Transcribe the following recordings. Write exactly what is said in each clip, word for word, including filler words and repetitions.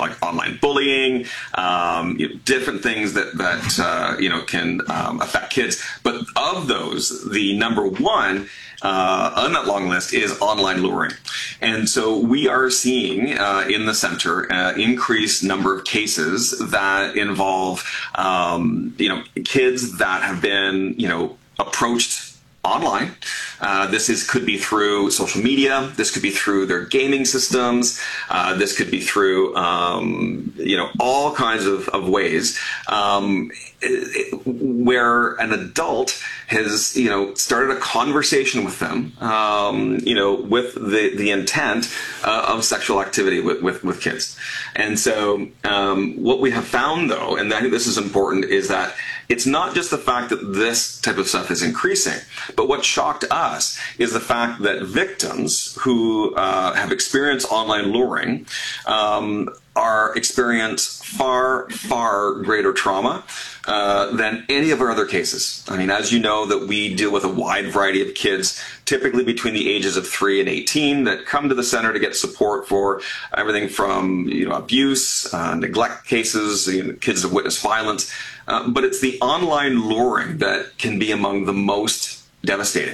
like online bullying, um, you know, different things that that uh, you know can um, affect kids. But of those, the number one uh, on that long list is online luring, and so we are seeing uh, in the center uh, increased number of cases that involve um, you know kids that have been you know approached online. Uh, this is could be through social media. This could be through their gaming systems. Uh, this could be through um, you know all kinds of, of ways um, it, it, where an adult has you know started a conversation with them um, you know with the the intent uh, of sexual activity with, with with kids. And so um, what we have found, though, and I think this is important, is that it's not just the fact that this type of stuff is increasing, but what shocked us is the fact that victims who uh, have experienced online luring um, are experience far, far greater trauma uh, than any of our other cases. I mean, as you know, that we deal with a wide variety of kids, typically between the ages of three and eighteen, that come to the center to get support for everything from you know abuse, uh, neglect cases, you know, kids that witness violence. Uh, but it's the online luring that can be among the most devastating.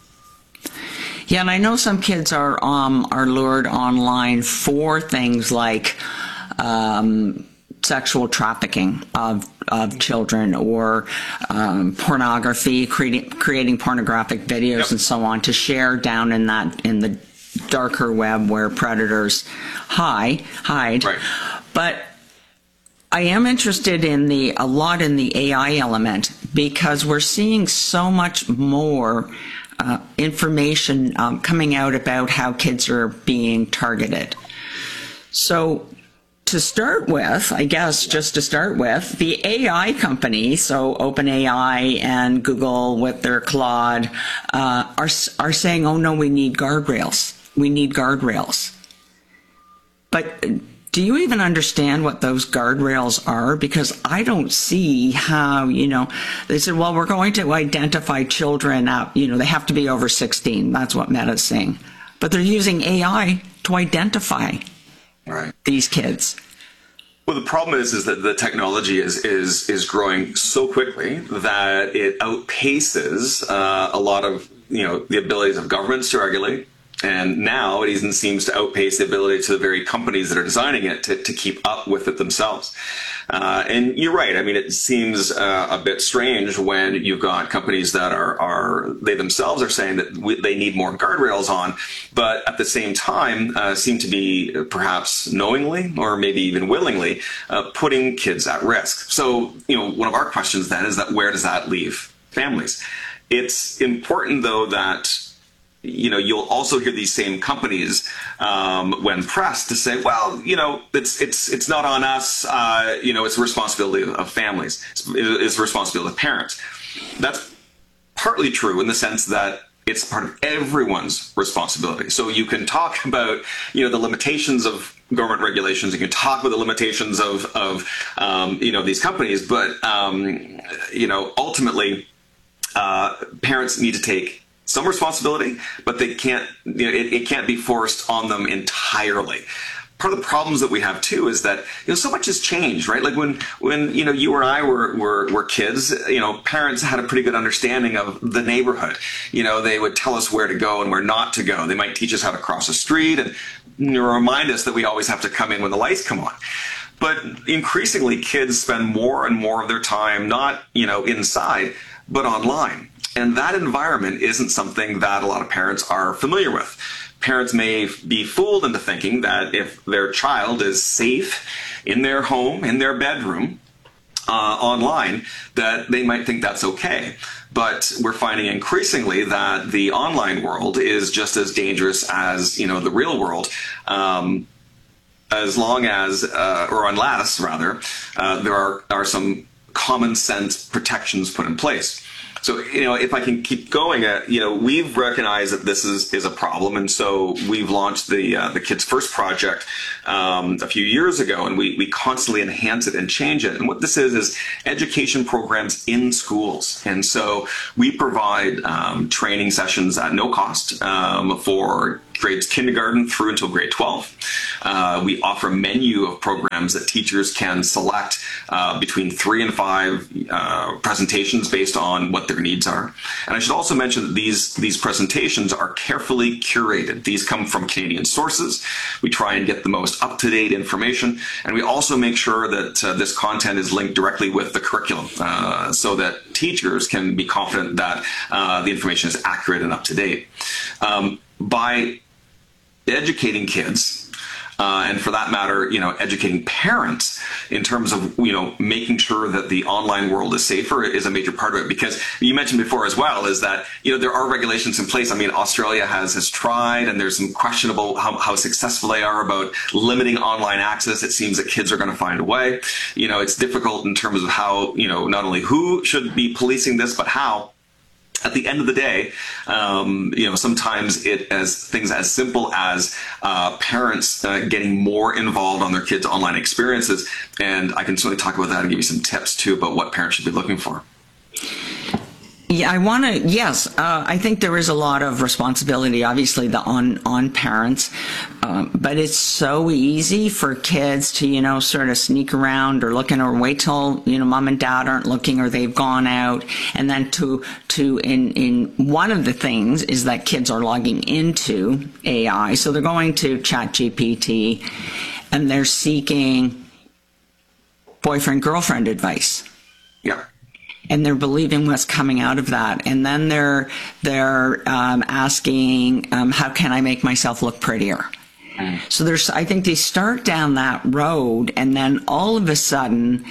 Yeah, and I know some kids are um, are lured online for things like um, sexual trafficking of of children, or um, pornography, creating creating pornographic videos, yep, and so on, to share down in that in the darker web where predators hide. Hide. Right. But I am interested in the a lot in the A I element, because we're seeing so much more uh, information um, coming out about how kids are being targeted. So to start with, I guess, just to start with, the A I companies, so OpenAI and Google with their Claude, uh, are are saying, "Oh no, we need guardrails. We need guardrails." But do you even understand what those guardrails are? Because I don't see how, you know, they said, well, we're going to identify children out, you know, they have to be over sixteen. That's what Meta's saying. But they're using A I to identify right. these kids. Well, the problem is, is that the technology is is is growing so quickly that it outpaces uh, a lot of, you know, the abilities of governments to regulate. And now it even seems to outpace the ability to the very companies that are designing it to, to keep up with it themselves. Uh, and you're right. I mean, it seems uh, a bit strange when you've got companies that are, are they themselves are saying that we, they need more guardrails on, but at the same time uh, seem to be perhaps knowingly or maybe even willingly uh, putting kids at risk. So, you know, one of our questions then is that where does that leave families? It's important, though, that you know, you'll also hear these same companies um, when pressed to say, well, you know, it's it's it's not on us. Uh, you know, it's the responsibility of families. It's, it's the responsibility of parents. That's partly true in the sense that it's part of everyone's responsibility. So you can talk about, you know, the limitations of government regulations. You can talk about the limitations of of um, you know, these companies, but um, you know, ultimately, uh, parents need to take some responsibility, but they can't, you know, it, it can't be forced on them entirely. Part of the problems that we have too is that, you know, so much has changed, right? Like when, when, you know, you or I were, were, were kids, you know, parents had a pretty good understanding of the neighborhood. You know, they would tell us where to go and where not to go. They might teach us how to cross a street and, you know, remind us that we always have to come in when the lights come on. But increasingly kids spend more and more of their time, not, you know, inside, but online. And that environment isn't something that a lot of parents are familiar with. Parents may be fooled into thinking that if their child is safe in their home, in their bedroom, uh, online, that they might think that's okay. But we're finding increasingly that the online world is just as dangerous as, you know, the real world. Um, as long as, uh, or unless, rather, uh, there are, are some common sense protections put in place. So, you know, if I can keep going, uh, you know, we've recognized that this is, is a problem. And so we've launched the uh, the Kids First project um, a few years ago, and we, we constantly enhance it and change it. And what this is, is education programs in schools. And so we provide um, training sessions at no cost um, for grades kindergarten through until grade twelve. Uh, we offer a menu of programs that teachers can select uh, between three and five uh, presentations based on what their needs are. And I should also mention that these, these presentations are carefully curated. These come from Canadian sources. We try and get the most up-to-date information, and we also make sure that uh, this content is linked directly with the curriculum uh, so that teachers can be confident that uh, the information is accurate and up-to-date. Um, by educating kids, Uh, and for that matter, you know, educating parents in terms of, you know, making sure that the online world is safer is a major part of it. Because you mentioned before as well is that, you know, there are regulations in place. I mean, Australia has, has tried, and there's some questionable how, how successful they are about limiting online access. It seems that kids are going to find a way. You know, it's difficult in terms of how, you know, not only who should be policing this, but how. At the end of the day, um, you know, sometimes it as things as simple as uh, parents uh, getting more involved on their kids' online experiences, and I can certainly talk about that and give you some tips too about what parents should be looking for. Yeah, I want to. Yes, uh, I think there is a lot of responsibility, obviously, the on on parents, um, but it's so easy for kids to, you know, sort of sneak around or looking, or wait till, you know, mom and dad aren't looking or they've gone out, and then to to in in one of the things is that kids are logging into A I, so they're going to ChatGPT, and they're seeking boyfriend girlfriend advice. Yeah. And they're believing what's coming out of that, and then they're they're um, asking, um, "How can I make myself look prettier?" Mm. So there's, I think they start down that road, and then all of a sudden,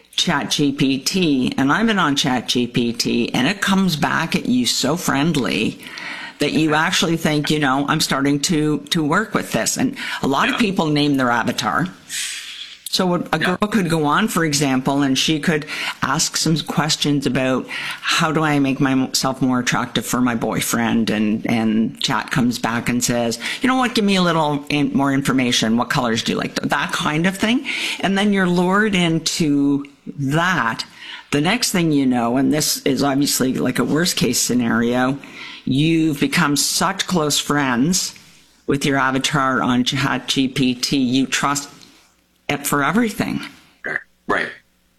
ChatGPT, and I've been on ChatGPT, and it comes back at you so friendly that you actually think, you know, I'm starting to to work with this. And a lot yeah. of people name their avatar. So a girl yeah. could go on, for example, and she could ask some questions about how do I make myself more attractive for my boyfriend, and, and chat comes back and says, you know what, give me a little in, more information. What colors do you like? That kind of thing. And then you're lured into that. The next thing you know, and this is obviously like a worst case scenario, you've become such close friends with your avatar on ChatGPT, you trust it for everything. Right.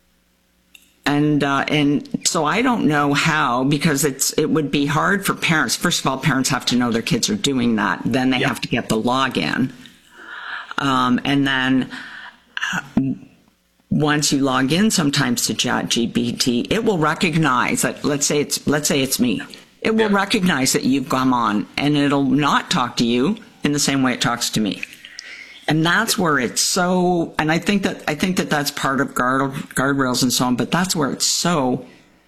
And uh, and so I don't know how, because it's it would be hard for parents. First of all, parents have to know their kids are doing that. Then they yep. have to get the login. Um, and then uh, once you log in, sometimes to ChatGPT, it will recognize that. Let's say it's let's say it's me. It will yep. recognize that you've come on, and it'll not talk to you in the same way it talks to me. And that's where it's so, and I think that I think that that's part of guard guardrails and so on, but that's where it's so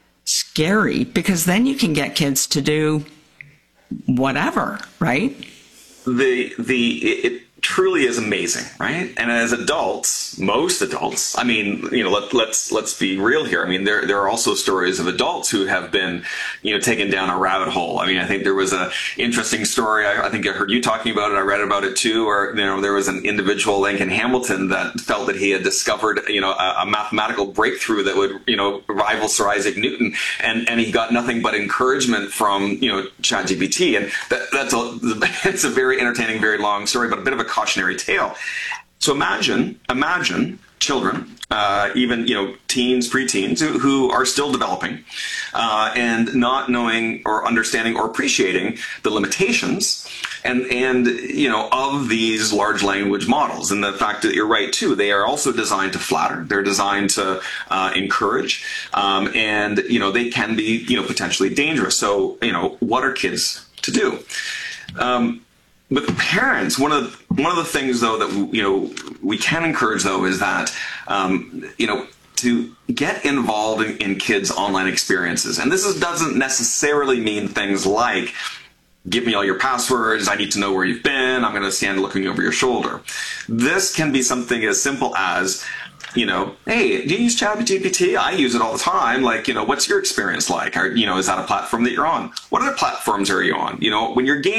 scary, because then you can get kids to do whatever, right? The the it truly is amazing, right? And as adults, most adults, I mean, you know, let, let's let's be real here. I mean, there there are also stories of adults who have been, you know, taken down a rabbit hole. I mean, I think there was a interesting story. I, I think I heard you talking about it. I read about it too. Where, you know, there was an individual, Lincoln Hamilton, that felt that he had discovered, you know, a, a mathematical breakthrough that would, you know, rival Sir Isaac Newton, and and he got nothing but encouragement from, you know, ChatGPT. And that, that's a it's a very entertaining, very long story, but a bit of a cautionary tale. So imagine, imagine children, uh, even, you know, teens, preteens, who, who are still developing uh, and not knowing or understanding or appreciating the limitations and, and, you know, of these large language models. And the fact that you're right, too, they are also designed to flatter. They're designed to uh, encourage. Um, and, you know, they can be, you know, potentially dangerous. So, you know, what are kids to do? Um, With parents, one of the, one of the things though that you know we can encourage though is that um, you know to get involved in, in kids' online experiences, and this is, doesn't necessarily mean things like give me all your passwords, I need to know where you've been, I'm going to stand looking over your shoulder. This can be something as simple as, you know, hey, do you use ChatGPT? I use it all the time. Like, you know, what's your experience like? Or, you know, is that a platform that you're on? What other platforms are you on? You know, when you're gaming,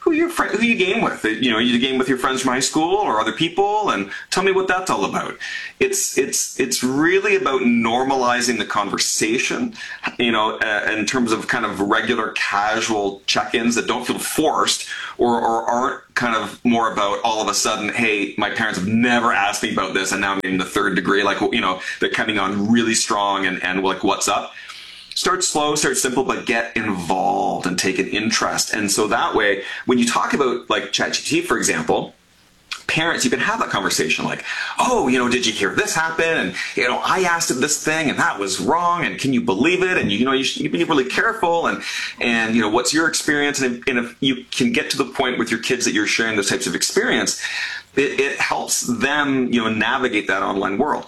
who you who you game with. You know, you game with your friends from high school or other people, and tell me what that's all about. It's it's it's really about normalizing the conversation. You know, uh, in terms of kind of regular, casual check-ins that don't feel forced, or or aren't kind of more about all of a sudden, hey, my parents have never asked me about this, and now I'm in the third degree. Like, you know, they're coming on really strong, and and like, what's up? Start slow, start simple, but get involved and take an interest. And so that way, when you talk about like ChatGPT, for example, parents, you can have that conversation like, oh, you know, did you hear this happen? And, you know, I asked it this thing and that was wrong. And can you believe it? And, you know, you should be really careful. And, and, you know, what's your experience? And if, and if you can get to the point with your kids that you're sharing those types of experience, it, it helps them, you know, navigate that online world.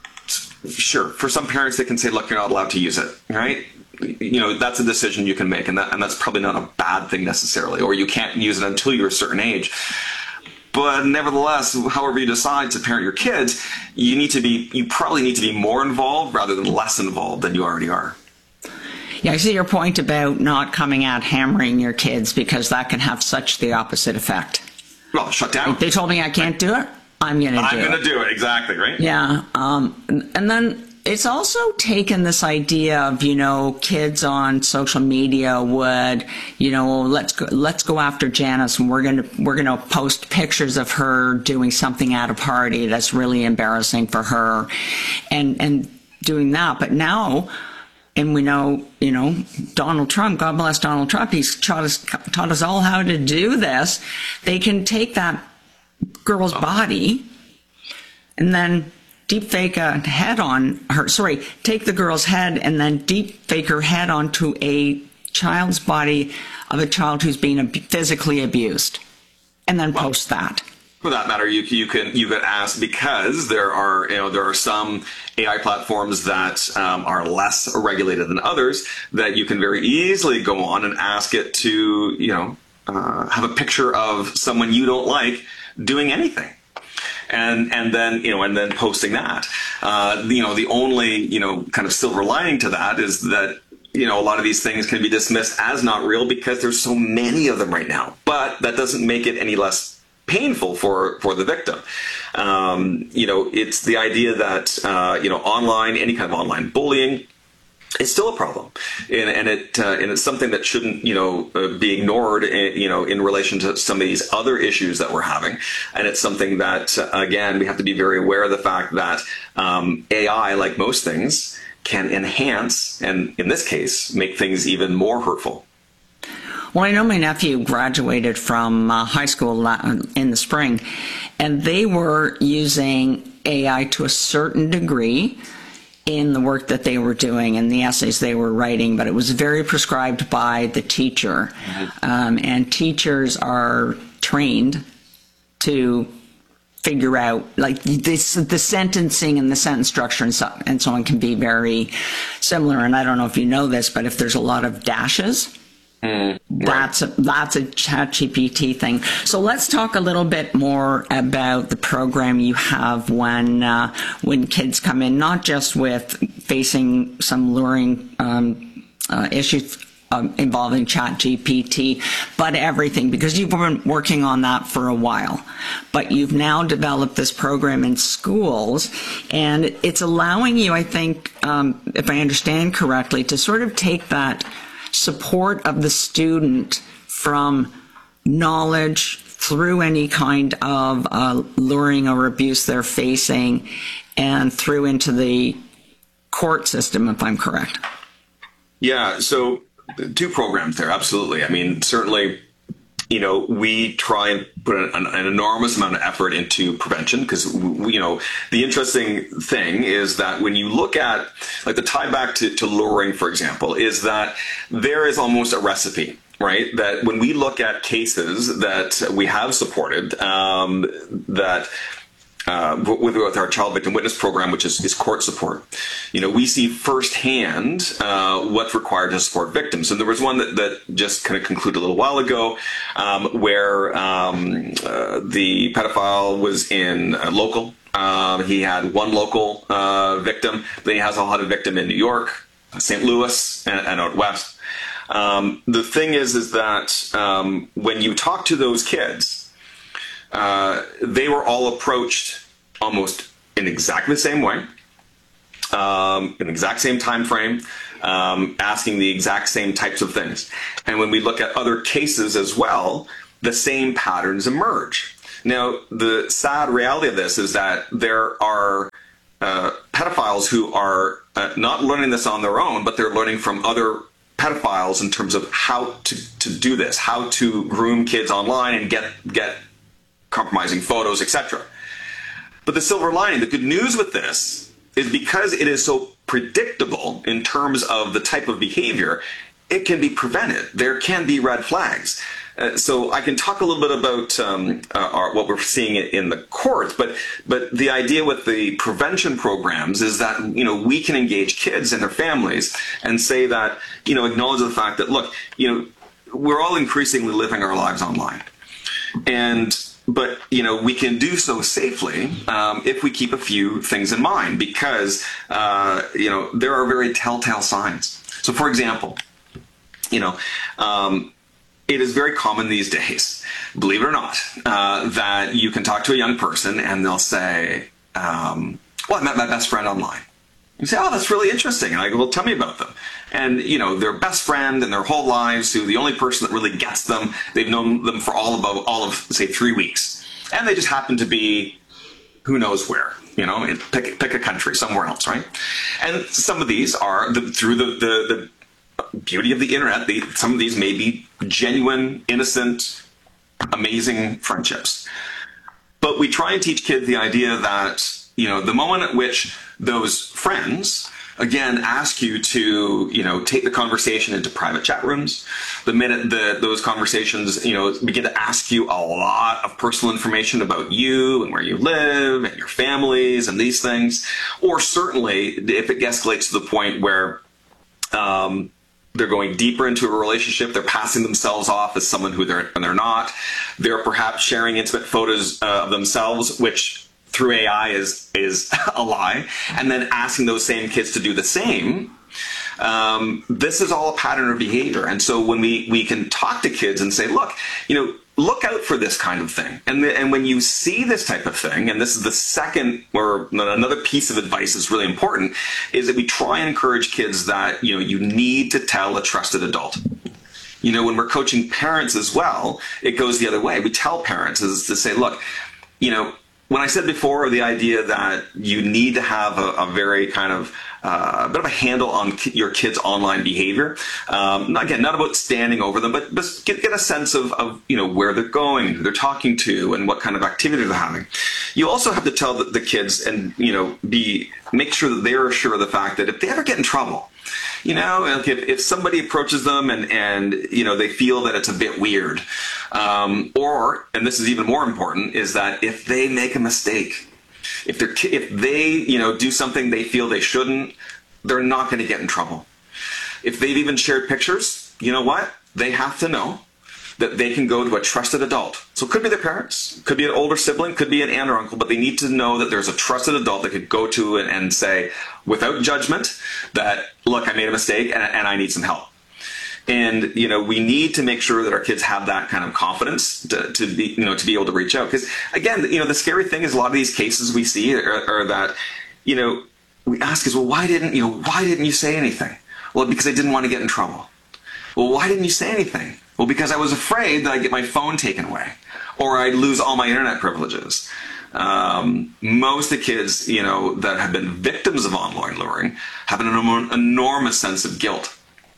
Sure, for some parents, they can say, look, you're not allowed to use it, right? You know, that's a decision you can make, and that, and that's probably not a bad thing necessarily, or you can't use it until you're a certain age. But nevertheless, however you decide to parent your kids, you need to be, you probably need to be more involved rather than less involved than you already are. Yeah, I see your point about not coming out hammering your kids, because that can have such the opposite effect. Well, shut down. Like, they told me I can't do it. I'm going to do it. I'm going to do it, exactly, right? Yeah. Um, and then it's also taken this idea of, you know, kids on social media would, you know, let's go, let's go after Janice, and we're going to, we're going to post pictures of her doing something at a party that's really embarrassing for her, and, and doing that. But now, and we know, you know, Donald Trump, God bless Donald Trump, he's taught us, taught us all how to do this. They can take that girl's body and then deep fake a head on her, sorry, take the girl's head and then deep fake her head onto a child's body of a child who's being ab- physically abused, and then well, post that. For that matter, you, you can you could ask, because there are, you know, there are some A I platforms that um, are less regulated than others, that you can very easily go on and ask it to, you know, uh, have a picture of someone you don't like doing anything, and and then you know and then posting that. Uh, you know, the only you know kind of silver lining to that is that you know a lot of these things can be dismissed as not real because there's so many of them right now. But that doesn't make it any less painful for for the victim. Um, you know, it's the idea that uh, you know online, any kind of online bullying, it's still a problem, and, and it uh, and it's something that shouldn't you know uh, be ignored. In, you know, in relation to some of these other issues that we're having, and it's something that uh, again we have to be very aware of the fact that um, A I, like most things, can enhance and in this case make things even more hurtful. Well, I know my nephew graduated from uh, high school in the spring, and they were using A I to a certain degree in the work that they were doing and the essays they were writing, but it was very prescribed by the teacher. Mm-hmm. Um, and teachers are trained to figure out, like, this, the sentencing and the sentence structure and so, and so on can be very similar. And I don't know if you know this, but if there's a lot of dashes, Mm, right. That's a, that's a ChatGPT thing. So let's talk a little bit more about the program you have when uh, when kids come in, not just with facing some luring um, uh, issues um, involving ChatGPT, but everything, because you've been working on that for a while. But you've now developed this program in schools, and it's allowing you, I think, um, if I understand correctly, to sort of take that support of the student from knowledge through any kind of uh, luring or abuse they're facing and through into the court system, if I'm correct. Yeah, so two programs there, absolutely. I mean, certainly, you know, we try and put an, an enormous amount of effort into prevention because, you know, the interesting thing is that when you look at, like the tie back to, to luring, for example, is that there is almost a recipe, right? That when we look at cases that we have supported, um, that Uh, with, with our child victim witness program, which is, is court support, you know, we see firsthand uh, what's required to support victims. And there was one that, that just kind of concluded a little while ago, um, where um, uh, the pedophile was in uh, local. Um, he had one local uh, victim. Then he has a lot of victim in New York, Saint Louis, and, and out west. Um, the thing is, is that um, when you talk to those kids, uh, they were all approached almost in exactly the same way, um, in the exact same time frame, um, asking the exact same types of things. And when we look at other cases as well, the same patterns emerge. Now, the sad reality of this is that there are uh, pedophiles who are uh, not learning this on their own, but they're learning from other pedophiles in terms of how to, to do this, how to groom kids online and get, get compromising photos, et cetera. But the silver lining, the good news with this, is because it is so predictable in terms of the type of behavior, it can be prevented. There can be red flags. Uh, so I can talk a little bit about um, uh, our, what we're seeing in the courts, but but the idea with the prevention programs is that, you know, we can engage kids and their families and say that, you know, acknowledge the fact that, look, you know, we're all increasingly living our lives online, and but, you know, we can do so safely um, if we keep a few things in mind, because, uh, you know, there are very telltale signs. So, for example, you know, um, it is very common these days, believe it or not, uh, that you can talk to a young person and they'll say, um, well, I met my best friend online. You say, oh, that's really interesting. And I go, well, tell me about them. And, you know, their best friend in their whole lives, who the only person that really gets them, they've known them for all of, all of say, three weeks. And they just happen to be who knows where, you know, pick, pick a country, somewhere else, right? And some of these are, the, through the, the, the beauty of the internet, the, some of these may be genuine, innocent, amazing friendships. But we try and teach kids the idea that, you know, the moment at which those friends, again, ask you to, you know, take the conversation into private chat rooms, the minute that those conversations, you know, begin to ask you a lot of personal information about you and where you live and your families and these things, or certainly if it escalates to the point where um, they're going deeper into a relationship, they're passing themselves off as someone who they're, and they're not, they're perhaps sharing intimate photos uh, of themselves, which through A I is is a lie, and then asking those same kids to do the same. Um, this is all a pattern of behavior. And so when we, we can talk to kids and say, look, you know, look out for this kind of thing. And, the, and when you see this type of thing, and this is the second, or another piece of advice that's really important, is that we try and encourage kids that, you know, you need to tell a trusted adult. You know, when we're coaching parents as well, it goes the other way. We tell parents is to say, look, you know, when I said before the idea that you need to have a, a very kind of uh, a bit of a handle on your kids' online behavior, um, again, not about standing over them, but just get, get a sense of, of you know where they're going, who they're talking to, and what kind of activity they're having. You also have to tell the, the kids and you know be make sure that they're sure of the fact that if they ever get in trouble, you know, if, if somebody approaches them and, and, you know, they feel that it's a bit weird, um, or, and this is even more important, is that if they make a mistake, if they're, if they, you know, do something they feel they shouldn't, they're not going to get in trouble. If they've even shared pictures, you know what? They have to know that they can go to a trusted adult. So it could be their parents, could be an older sibling, could be an aunt or uncle, but they need to know that there's a trusted adult that could go to and, and say, without judgment, that, look, I made a mistake and, and I need some help. And, you know, we need to make sure that our kids have that kind of confidence to, to be, you know, to be able to reach out. Because, again, you know, the scary thing is a lot of these cases we see are, are that, you know, we ask is, well, why didn't, you know, why didn't you say anything? Well, because I didn't want to get in trouble. Well, why didn't you say anything? Well, because I was afraid that I'd get my phone taken away or I'd lose all my internet privileges. Um, most of the kids, you know, that have been victims of online luring have an enorm- enormous sense of guilt.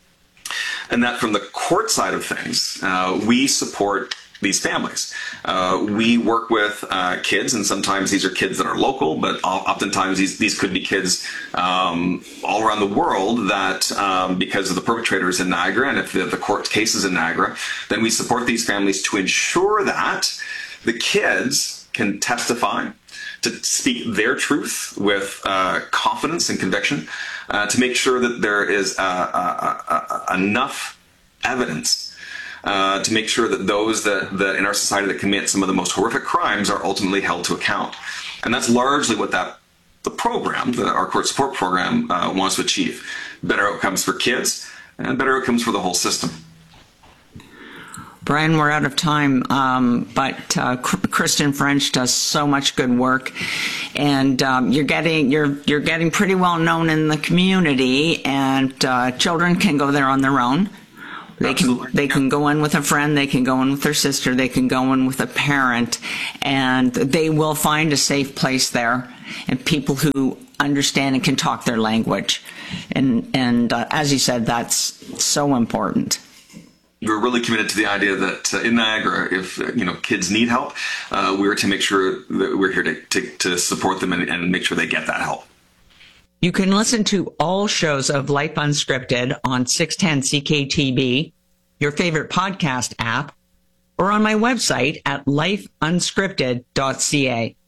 And that from the court side of things, uh, we support these families. Uh, we work with uh, kids, and sometimes these are kids that are local, but oftentimes these, these could be kids um, all around the world that, um, because of the perpetrators in Niagara, and if the, the court case is in Niagara, then we support these families to ensure that the kids can testify, to speak their truth with uh, confidence and conviction, uh, to make sure that there is uh, uh, uh, enough evidence Uh, to make sure that those that, that in our society that commit some of the most horrific crimes are ultimately held to account. And that's largely what that the program, the, our court support program, uh, wants to achieve. Better outcomes for kids, and better outcomes for the whole system. Brian, we're out of time, um, but uh, Kristen French does so much good work, and um, you're getting you're you're getting pretty well known in the community, and uh, children can go there on their own. They Absolutely. can they can go in with a friend, they can go in with their sister, they can go in with a parent, and they will find a safe place there, and people who understand and can talk their language, and and uh, as you said, that's so important. We're really committed to the idea that uh, in Niagara, if uh, you know kids need help, uh, we're to make sure that we're here to, to, to support them and, and make sure they get that help. You can listen to all shows of Life Unscripted on six ten C K T B, your favorite podcast app, or on my website at life unscripted dot c a.